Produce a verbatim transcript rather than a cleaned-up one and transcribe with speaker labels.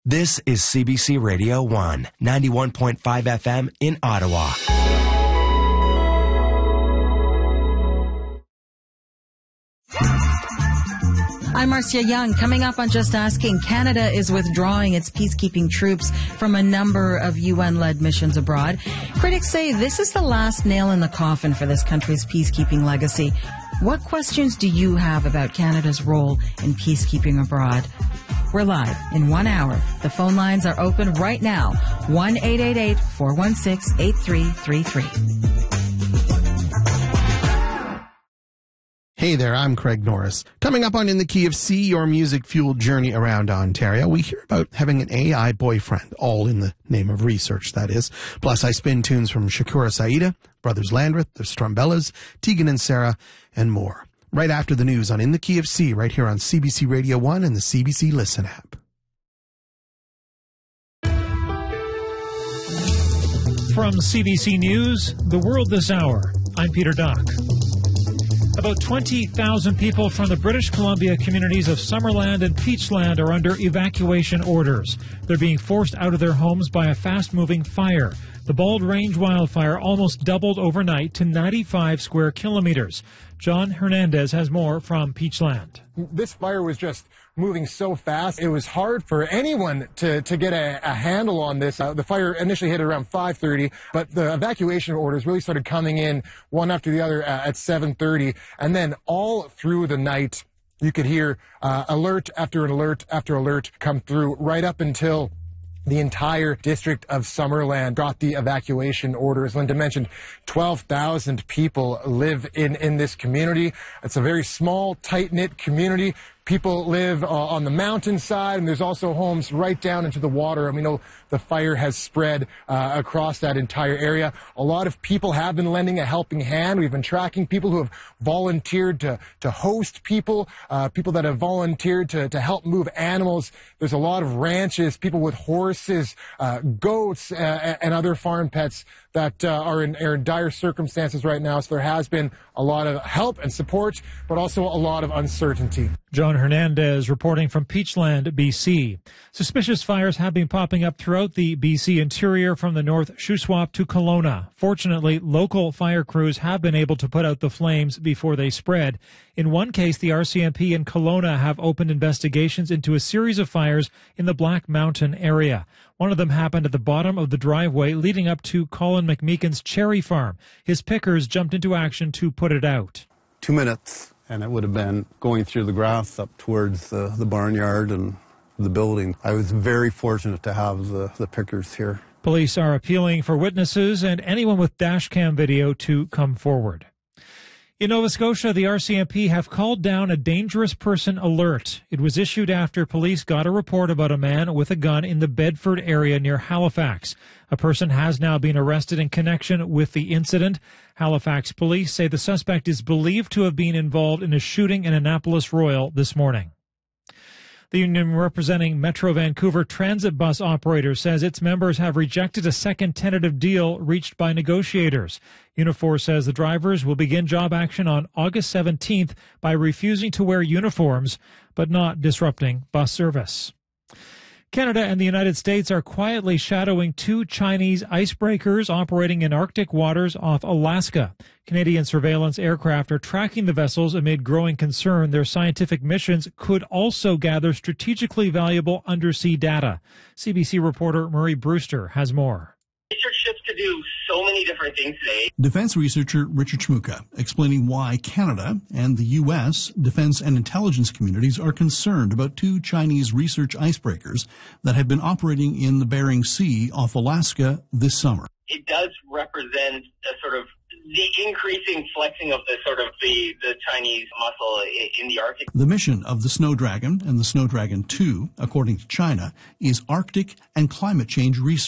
Speaker 1: This is C B C Radio one, ninety-one point five F M in Ottawa.
Speaker 2: I'm Marcia Young. Coming up on Just Asking, Canada is withdrawing its peacekeeping troops from a number of U N-led missions abroad. Critics say this is the last nail in the coffin for this country's peacekeeping legacy. What questions do you have about Canada's role in peacekeeping abroad? We're live in one hour. The phone lines are open right now. one eight eight eight, four one six, eight three three three.
Speaker 3: Hey there, I'm Craig Norris. Coming up on In the Key of C, your music-fueled journey around Ontario, we hear about having an A I boyfriend, all in the name of research, that is. Plus, I spin tunes from Shakura Saida, Brothers Landreth, the Strumbellas, Tegan and Sarah, and more. Right after the news on In the Key of C, right here on C B C Radio one and the C B C Listen app.
Speaker 4: From C B C News, The World This Hour, I'm Peter Dock. About twenty thousand people from the British Columbia communities of Summerland and Peachland are under evacuation orders. They're being forced out of their homes by a fast-moving fire. The Bald Range wildfire almost doubled overnight to ninety-five square kilometers. John Hernandez has more from Peachland.
Speaker 5: This fire was just moving so fast. It was hard for anyone to, to get a, a handle on this. Uh, the fire initially hit around five thirty, but the evacuation orders really started coming in one after the other uh, at seven thirty. And then all through the night, you could hear uh, alert after alert after alert come through right up until the entire district of Summerland got the evacuation orders. Linda mentioned twelve thousand people live in, in this community. It's a very small, tight-knit community. People live uh, on the mountainside, and there's also homes right down into the water. And we know the fire has spread uh, across that entire area. A lot of people have been lending a helping hand. We've been tracking people who have volunteered to, to host people, uh, people that have volunteered to, to help move animals. There's a lot of ranches, people with horses, uh, goats, uh, and other farm pets that uh, are, in, are in dire circumstances right now. So there has been a lot of help and support, but also a lot of uncertainty.
Speaker 4: John Hernandez reporting from Peachland, B C. Suspicious fires have been popping up throughout the B C interior from the North Shuswap to Kelowna. Fortunately, local fire crews have been able to put out the flames before they spread. In one case, the R C M P in Kelowna have opened investigations into a series of fires in the Black Mountain area. One of them happened at the bottom of the driveway leading up to Colin McMeekin's cherry farm. His pickers jumped into action to put it out.
Speaker 6: Two minutes, and it would have been going through the grass up towards the, the barnyard and the building. I was very fortunate to have the, the pickers here.
Speaker 4: Police are appealing for witnesses and anyone with dash cam video to come forward. In Nova Scotia, the R C M P have called down a dangerous person alert. It was issued after police got a report about a man with a gun in the Bedford area near Halifax. A person has now been arrested in connection with the incident. Halifax police say the suspect is believed to have been involved in a shooting in Annapolis Royal this morning. The union representing Metro Vancouver transit bus operators says its members have rejected a second tentative deal reached by negotiators. Unifor says the drivers will begin job action on August seventeenth by refusing to wear uniforms, but not disrupting bus service. Canada and the United States are quietly shadowing two Chinese icebreakers operating in Arctic waters off Alaska. Canadian surveillance aircraft are tracking the vessels amid growing concern their scientific missions could also gather strategically valuable undersea data. C B C reporter Murray Brewster has more.
Speaker 7: Research ships could do so many different things today.
Speaker 8: Defense researcher Richard Shmuka explaining why Canada and the U S defense and intelligence communities are concerned about two Chinese research icebreakers that have been operating in the Bering Sea off Alaska this summer.
Speaker 7: It does represent a sort of the increasing flexing of the sort of the, the Chinese muscle in the Arctic.
Speaker 8: The mission of the Snowdragon and the Snowdragon two, according to China, is Arctic and climate change research.